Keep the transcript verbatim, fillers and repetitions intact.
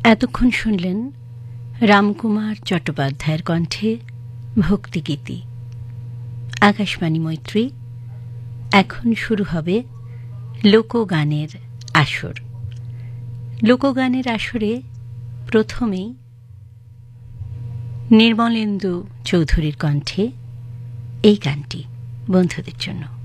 এতক্ষণ শুনলেন রামকুমার চট্টোপাধ্যায়ের কণ্ঠে ভক্তিগীতি। আকাশবাণী মৈত্রী, এখন শুরু হবে লোকগানের আসর। লোকগানের আসরে প্রথমেই নির্মলেন্দু চৌধুরীর কণ্ঠে এই গানটি বন্ধুদের জন্য।